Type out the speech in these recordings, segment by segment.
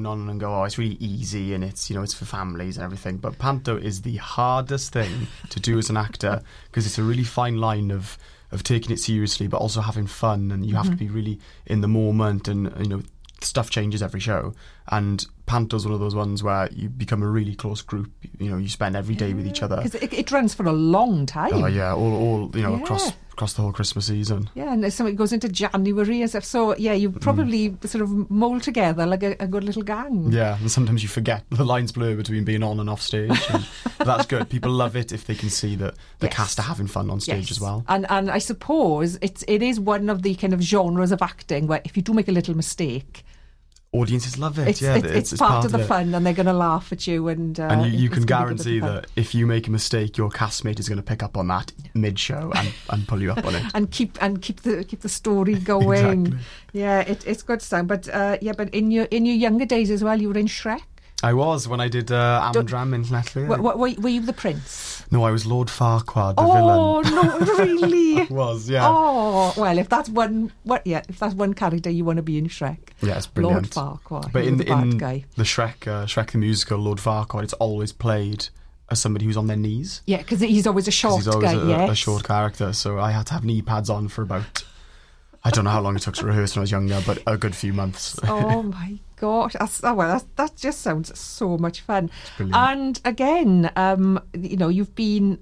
down on and go, oh, it's really easy and it's, it's for families and everything. But panto is the hardest thing to do as an actor, because it's a really fine line of taking it seriously but also having fun, and you have to be really in the moment, and stuff changes every show, and panto's one of those ones where you become a really close group. You spend every day with each other, because it runs for a long time. Oh yeah, all across the whole Christmas season. Yeah, and so it goes into January and stuff. So yeah, you probably sort of mould together like a good little gang. Yeah, and sometimes you forget the lines blur between being on and off stage. And that's good. People love it if they can see that the cast are having fun on stage as well. And I suppose it is one of the kind of genres of acting where if you do make a little mistake, audiences love it. It's part of the fun, and they're going to laugh at you. And you can guarantee that if you make a mistake, your castmate is going to pick up on that mid-show and pull you up on it, and keep the story going. Exactly. Yeah, it's good stuff. But but in your younger days as well, you were in Shrek. I was, when I did Amdram in Llanelli. Were you the prince? No, I was Lord Farquaad, the villain. Oh no, really? I was, yeah. Oh well, if that's one character you want to be in Shrek. Yeah, it's brilliant. Lord Farquaad, but in the bad guy. The Shrek the musical, Lord Farquaad, it's always played as somebody who's on their knees. Yeah, because he's always a short guy. He's always a short character, so I had to have knee pads on for about, I don't know how long it took to rehearse when I was younger, but a good few months. Oh my gosh, that just sounds so much fun. It's brilliant. And again, you've been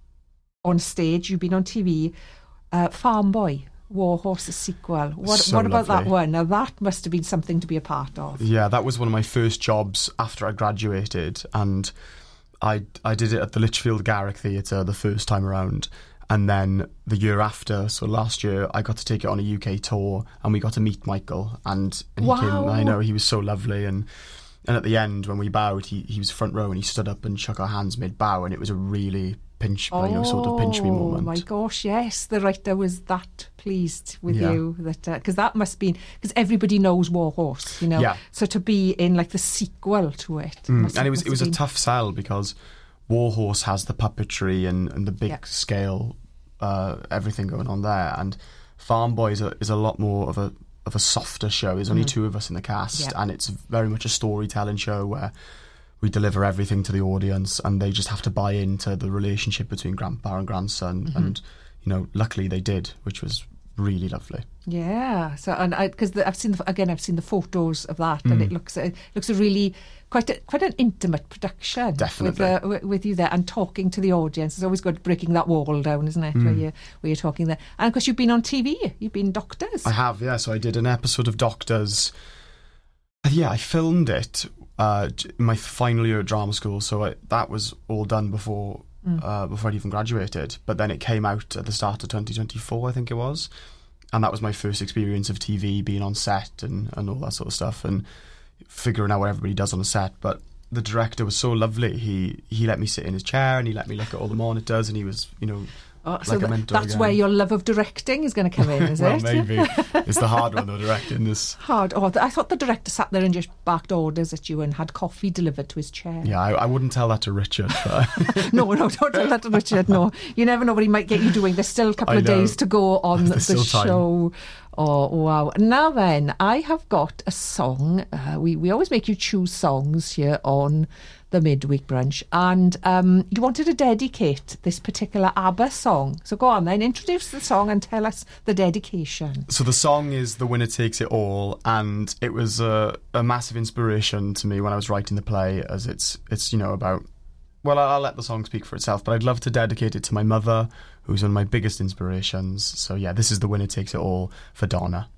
on stage, you've been on TV. Farm Boy, War Horse sequel. What about that one? Now that must have been something to be a part of. Yeah, that was one of my first jobs after I graduated, and I did it at the Lichfield Garrick Theatre the first time around. And then the year after, so last year, I got to take it on a UK tour, and we got to meet Michael. And he came. I know, he was so lovely. And at the end, when we bowed, he was front row, and he stood up and shook our hands mid-bow, and it was a really sort of pinch me moment. Oh my gosh, yes, the writer was that pleased with you, that because that must be, because everybody knows War Horse, so to be in like the sequel to it, and it was a tough sell, because War Horse has the puppetry and the big scale, everything going on there, and Farm Boy is a lot more of a softer show. There's only two of us in the cast, and it's very much a storytelling show where we deliver everything to the audience, and they just have to buy into the relationship between grandpa and grandson. And luckily they did, which was really lovely. Yeah. So, and because I've seen the photos of that, and it looks a really quite an intimate production. Definitely. With you there and talking to the audience. It's always good breaking that wall down, isn't it? Where you're talking there. And of course, you've been on TV. You've been Doctors. I have, yeah. So I did an episode of Doctors. Yeah, I filmed it my final year at drama school, so that was all done before I'd even graduated. But then it came out at the start of 2024, I think it was, and that was my first experience of TV, being on set and all that sort of stuff, and figuring out what everybody does on a set. But the director was so lovely. He let me sit in his chair, and he let me look at all the monitors, and he was, so like that's again. Where your love of directing is going to come in, is well, it? Maybe. It's the hard one, though, directing this. Hard. Oh, I thought the director sat there and just barked orders at you and had coffee delivered to his chair. Yeah, I wouldn't tell that to Richard. But No, don't tell that to Richard, no. You never know what he might get you doing. There's still a couple of days to go on the show. Oh, wow. Now then, I have got a song. We always make you choose songs here on the Midweek Brunch, and you wanted to dedicate this particular ABBA song. So go on then, introduce the song and tell us the dedication. So the song is The Winner Takes It All, and it was a massive inspiration to me when I was writing the play, as it's about, well, I'll let the song speak for itself, but I'd love to dedicate it to my mother, who's one of my biggest inspirations. So yeah, this is The Winner Takes It All for Donna.